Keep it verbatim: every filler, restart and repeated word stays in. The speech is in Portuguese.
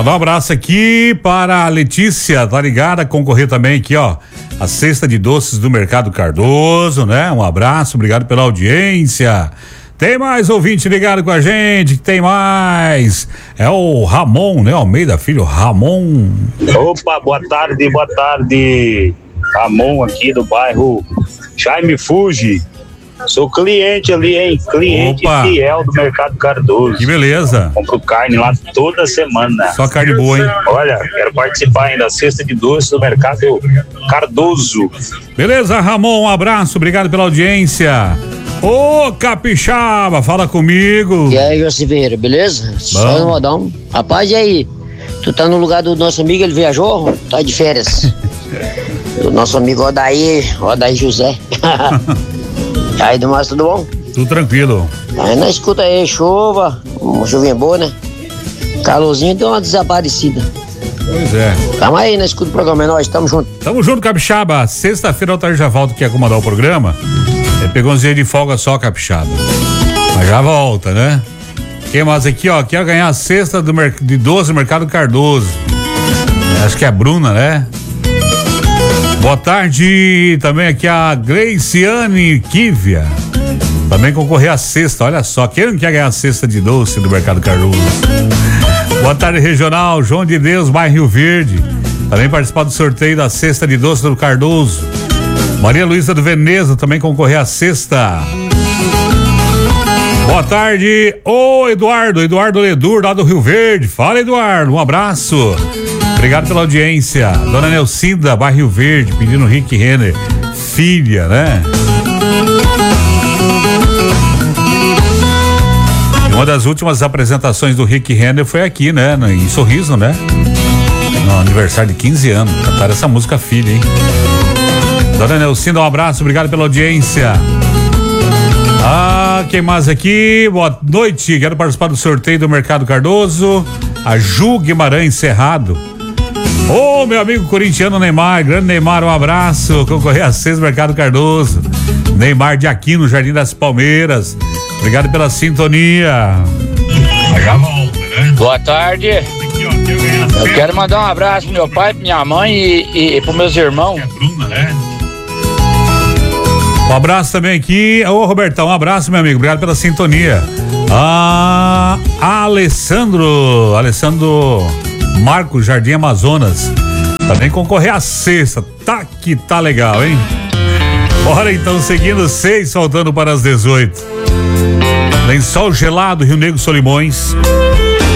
Mandar um abraço aqui para a Letícia, tá ligada? Concorrer também aqui, ó, a cesta de doces do Mercado Cardoso, né? Um abraço, obrigado pela audiência. Tem mais ouvinte ligado com a gente, tem mais. É o Ramon, né? Almeida Filho, Ramon. Opa, boa tarde, boa tarde. Ramon aqui do bairro Jaime Fuji. Sou cliente ali, hein? Cliente Opa. Fiel do Mercado Cardoso. Que beleza. Compro carne lá toda semana. Só carne boa, hein? Olha, quero participar ainda da cesta de doces do Mercado Cardoso. Beleza, Ramon, um abraço, obrigado pela audiência. Ô, Capixaba, fala comigo. E aí, José Ferreira, beleza? Bom. Só no modão. Rapaz, e aí? Tu tá no lugar do nosso amigo, ele viajou? Tá de férias. Do nosso amigo Odair, Odair José. E aí, do mais, tudo bom? Tudo tranquilo. Aí na escuta aí, chuva, uma chuvinha boa, né? Calorzinho deu uma desaparecida. Pois é. Tamo aí, na escuta do programa, é nóis, tamo junto. Tamo junto, Capixaba. Sexta-feira o Tarde já volta que ia comandar o programa. Ele pegou uns dias de folga só, Capixaba. Mas já volta, né? Quem mais aqui, ó? Quer ganhar a cesta do mer- de doce do Mercado Cardoso. É, acho que é a Bruna, né? Boa tarde. Também aqui a Gleiciane Kívia. Também concorrer à cesta, olha só. Quem não quer ganhar a cesta de doce do Mercado Cardoso? Boa tarde, regional. João de Deus, bairro Rio Verde. Também participar do sorteio da cesta de doce do Cardoso. Maria Luísa do Veneza também concorrer à cesta. Boa tarde, ô Eduardo, Eduardo Ledur, lá do Rio Verde. Fala, Eduardo, um abraço. Obrigado pela audiência. Dona Nelcinda, bairro Rio Verde, pedindo Rick Renner, filha, né? E uma das últimas apresentações do Rick Renner foi aqui, né? Em Sorriso, né? No aniversário de quinze anos. Cantaram essa música, filha, hein? Dona Nelcinda, um abraço, obrigado pela audiência. Ah, quem mais aqui? Boa noite, quero participar do sorteio do Mercado Cardoso. A Ju Guimarães Cerrado. Ô, oh, meu amigo corintiano Neymar, grande Neymar, um abraço. Concorrer a seis Mercado Cardoso. Neymar de Aquino, Jardim das Palmeiras. Obrigado pela sintonia. Já volta, né? Boa tarde. Eu quero mandar um abraço pro meu pai, pra minha mãe e, e pros meus irmãos. É Bruna, né? Um abraço também aqui. Ô, Robertão, um abraço, meu amigo. Obrigado pela sintonia. Ah, Alessandro. Alessandro Marcos, Jardim Amazonas. Também concorrer à sexta. Tá que tá legal, hein? Bora então, seguindo seis, faltando para as dezoito. Lençol Gelado, Rio Negro, Solimões.